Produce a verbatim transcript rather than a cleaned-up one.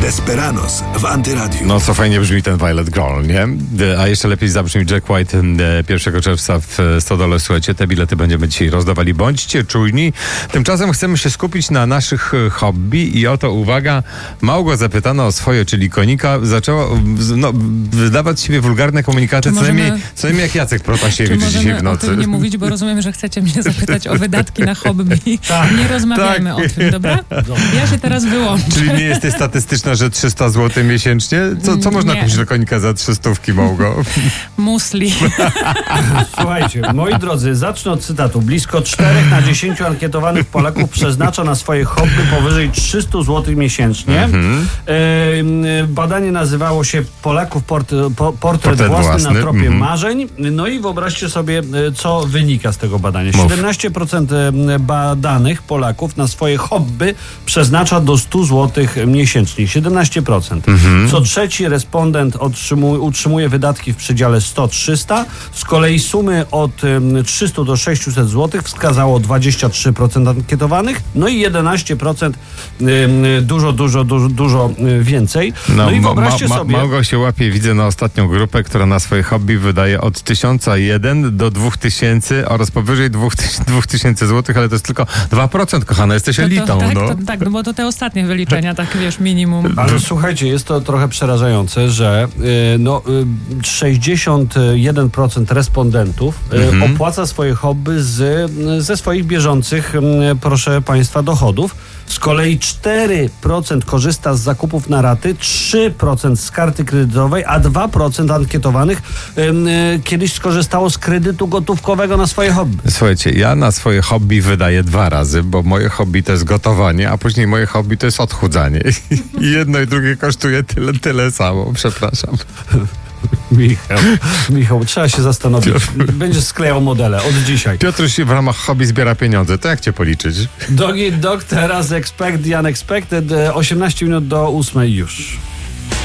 Desperados w Antyradiu. No co fajnie brzmi ten Violet Girl, nie? A jeszcze lepiej zabrzmi Jack White pierwszego czerwca w Stodole. Słuchajcie, te bilety będziemy dzisiaj rozdawali. Bądźcie czujni. Tymczasem chcemy się skupić na naszych hobby i oto uwaga, Małgo zapytana o swoje, czyli konika, zaczęła no, wydawać z siebie wulgarne komunikaty, co możemy, najmniej, co najmniej jak Jacek Protasiewicz dzisiaj w nocy. O tym nie mówić, bo rozumiem, że chcecie mnie zapytać o wydatki na hobby. Tak, nie rozmawiajmy tak. o tym, dobra? Ja się teraz wyłączę. Czyli nie jesteś statystyczna, że trzysta złotych miesięcznie? Co, co można kupić do konika za trzystówki, Małgo? Musli. Słuchajcie, moi drodzy, zacznę od cytatu. Blisko czterech na dziesięciu ankietowanych Polaków przeznacza na swoje hobby powyżej trzysta złotych miesięcznie. Mm-hmm. E, badanie nazywało się Polaków port, po, portret, portret własny, własny na tropie mm-hmm. marzeń. No i wyobraźcie sobie, co wynika z tego badania. Mów. siedemnaście procent badanych Polaków na swoje hobby przeznacza do stu złotych miesięcznie. siedemnaście procent. Mm-hmm. Co trzeci respondent otrzymuje, utrzymuje wydatki w przedziale sto trzysta. Z kolei sumy od trzysta do sześciuset złotych wskazało dwadzieścia trzy procent ankietowanych. No i jedenaście procent dużo, dużo, dużo, dużo więcej. No, no i wyobraźcie ma, ma, sobie... Małgo się łapie, widzę na ostatnią grupę, która na swoje hobby wydaje od tysiąc jeden do dwóch tysięcy oraz powyżej dwóch tysięcy złotych, ale to jest tylko dwa procent, kochana, jesteś elitą. To, to, tak, no. to, tak, no bo to te ostatnie wyliczenia, tak wiesz, minimum. Ale słuchajcie, jest to trochę przerażające, że yy, no, yy, sześćdziesiąt jeden procent respondentów yy, mhm. opłaca swoje hobby z, ze swoich bieżących, yy, proszę państwa, dochodów. Z kolei cztery procent korzysta z zakupów na raty, trzy procent z karty kredytowej, a dwa procent ankietowanych yy, yy, kiedyś skorzystało z kredytu gotówkowego na swoje hobby. Słuchajcie, ja na swoje hobby wydaję dwa razy, bo moje hobby to jest gotowanie, a później moje hobby to jest odchudzanie. I jedno i drugie kosztuje tyle, tyle samo. Przepraszam. Michał, Michał, trzeba się zastanowić. Będziesz sklejał modele od dzisiaj. Piotruś w ramach hobby zbiera pieniądze. To jak cię policzyć? Dogi, dog, teraz expect the unexpected. osiemnaście minut do ósmej już.